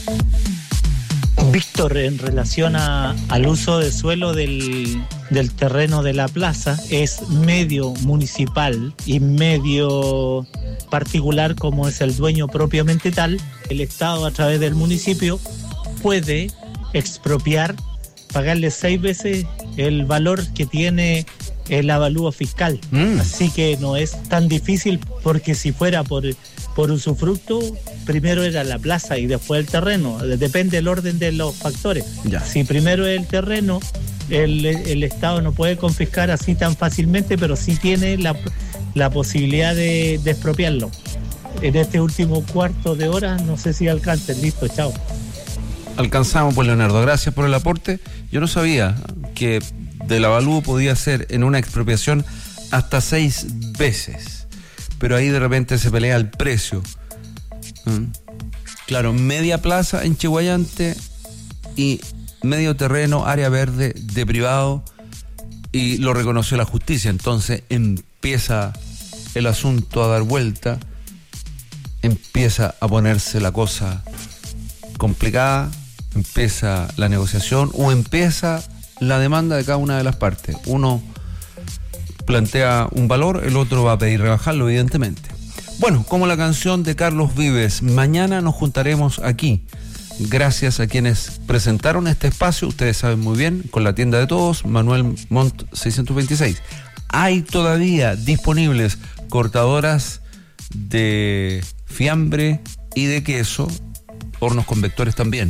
Víctor, en relación al uso de suelo del terreno de la plaza, es medio municipal y medio particular como es el dueño propiamente tal. El Estado, a través del municipio, puede expropiar, pagarle 6 veces el valor que tiene el avalúo fiscal. Así que no es tan difícil, porque si fuera por usufructo, primero era la plaza y después el terreno. Depende del orden de los factores. Ya. Si primero es el terreno, el Estado no puede confiscar así tan fácilmente, pero sí tiene la posibilidad de expropiarlo. En este último cuarto de hora, no sé si alcancen. Listo, chao. Alcanzamos, pues, Leonardo. Gracias por el aporte. Yo no sabía que del avalúo podía ser en una expropiación hasta 6 veces. Pero ahí de repente se pelea el precio. Claro, media plaza en Chiguayante y medio terreno, área verde de privado, y lo reconoció la justicia. Entonces empieza el asunto a dar vuelta, empieza a ponerse la cosa complicada, empieza la negociación o empieza la demanda de cada una de las partes. Uno plantea un valor, el otro va a pedir rebajarlo, evidentemente. Bueno, como la canción de Carlos Vives, mañana nos juntaremos aquí. Gracias a quienes presentaron este espacio, ustedes saben muy bien, con la tienda de todos, Manuel Montt 626. Hay todavía disponibles cortadoras de fiambre y de queso, hornos convectores también.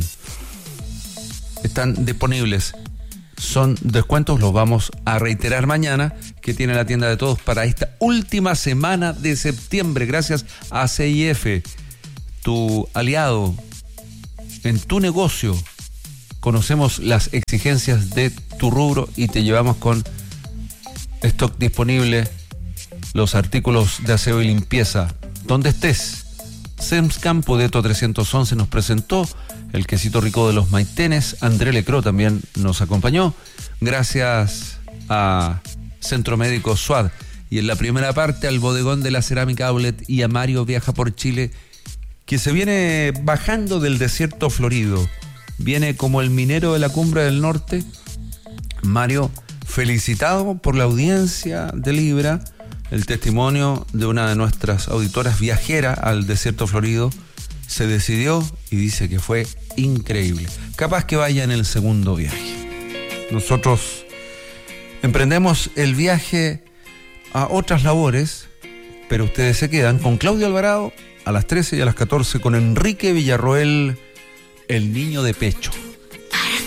Están disponibles. Son descuentos, los vamos a reiterar mañana, que tiene la tienda de todos para esta última semana de septiembre. Gracias a CIF, tu aliado en tu negocio. Conocemos las exigencias de tu rubro y te llevamos con stock disponible los artículos de aseo y limpieza donde estés. Sems Campo de Eto 311 nos presentó el quesito rico de los Maitenes. André Lecro también nos acompañó. Gracias a Centro Médico Suad. Y en la primera parte al bodegón de la Cerámica Outlet y a Mario Viaja por Chile, que se viene bajando del desierto florido. Viene como el minero de la Cumbre del Norte. Mario, felicitado por la audiencia de Libra, el testimonio de una de nuestras auditoras viajera al desierto florido. Se decidió y dice que fue increíble. Capaz que vaya en el segundo viaje. Nosotros emprendemos el viaje a otras labores, pero ustedes se quedan con Claudio Alvarado a las 13 y a las 14 con Enrique Villarroel, el niño de pecho.